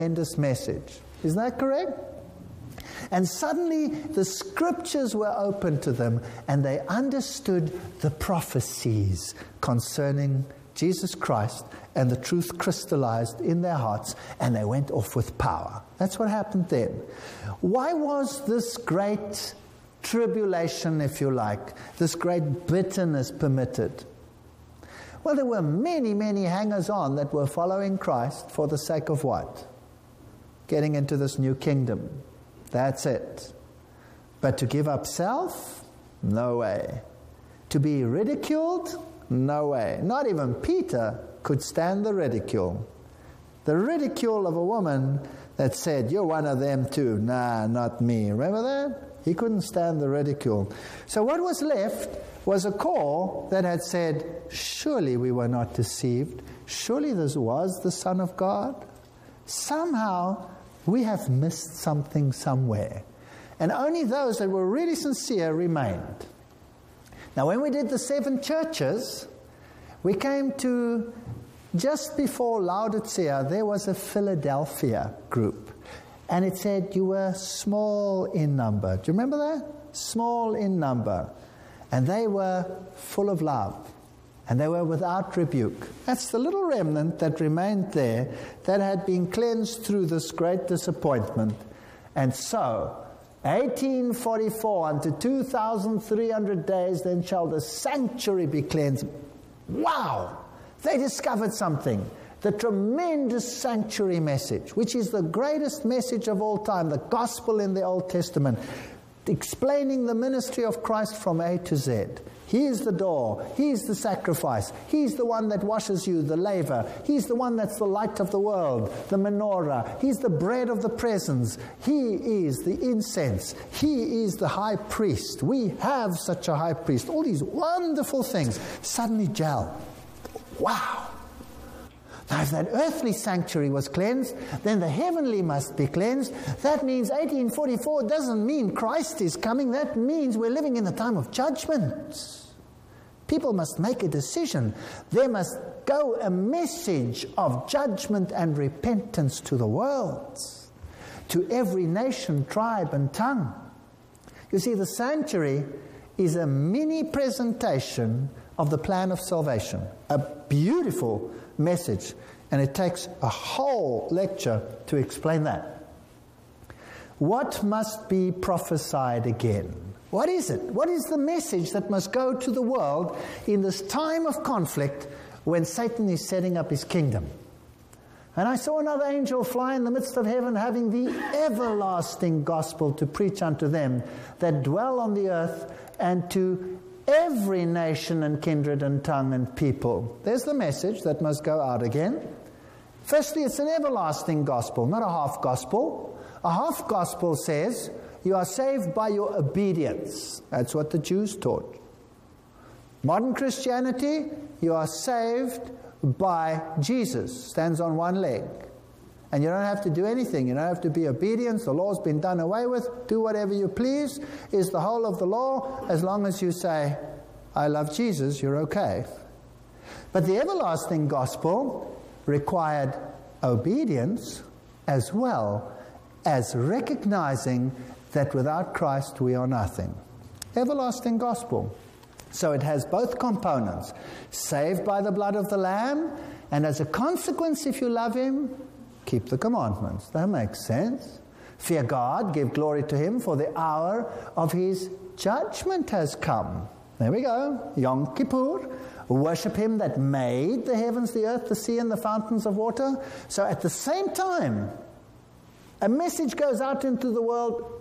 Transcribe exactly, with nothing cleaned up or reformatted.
tremendous message. Isn't that correct? And suddenly the scriptures were open to them, and they understood the prophecies concerning Jesus Christ, and the truth crystallized in their hearts, and they went off with power. That's what happened then. Why was this great tribulation, if you like, this great bitterness permitted? Well, there were many, many hangers-on that were following Christ for the sake of what? Getting into this new kingdom. That's it. But to give up self? No way. To be ridiculed? No way. Not even Peter could stand the ridicule. The ridicule of a woman that said, "You're one of them too." Nah, not me. Remember that? He couldn't stand the ridicule. So what was left was a core that had said, surely we were not deceived. Surely this was the Son of God. Somehow we have missed something somewhere. And only those that were really sincere remained. Now when we did the seven churches, we came to just before Laodicea, there was a Philadelphia group. And it said you were small in number. Do you remember that? Small in number. And they were full of love. And they were without rebuke. That's the little remnant that remained there that had been cleansed through this great disappointment. And so, eighteen forty-four, unto two thousand three hundred days, then shall the sanctuary be cleansed. Wow! They discovered something. The tremendous sanctuary message, which is the greatest message of all time, the gospel in the Old Testament, explaining the ministry of Christ from A to Z. He is the door. He is the sacrifice. He's the one that washes you, the laver. He's the one that's the light of the world, the menorah. He's the bread of the presence. He is the incense. He is the high priest. We have such a high priest. All these wonderful things suddenly gel. Wow! Now, if that earthly sanctuary was cleansed, then the heavenly must be cleansed. That means eighteen forty-four doesn't mean Christ is coming. That means we're living in the time of judgment. People must make a decision. There must go a message of judgment and repentance to the world, to every nation, tribe, and tongue. You see, the sanctuary is a mini presentation of the plan of salvation. A beautiful message, and it takes a whole lecture to explain that. What must be prophesied again? What is it? What is the message that must go to the world in this time of conflict when Satan is setting up his kingdom? And I saw another angel fly in the midst of heaven, having the everlasting gospel to preach unto them that dwell on the earth, and to every nation and kindred and tongue and people. There's the message that must go out again. Firstly, it's an everlasting gospel, not a half gospel. A half gospel says you are saved by your obedience. That's what the Jews taught. Modern Christianity, you are saved by Jesus. Stands on one leg. And you don't have to do anything. You don't have to be obedient. The law's been done away with. Do whatever you please is the whole of the law. As long as you say, I love Jesus, you're okay. But the everlasting gospel required obedience as well as recognizing that without Christ we are nothing. Everlasting gospel. So it has both components. Saved by the blood of the Lamb, and as a consequence, if you love Him, keep the commandments. That makes sense. Fear God, give glory to Him, for the hour of His judgment has come. There we go. Yom Kippur. Worship Him that made the heavens, the earth, the sea, and the fountains of water. So at the same time, a message goes out into the world.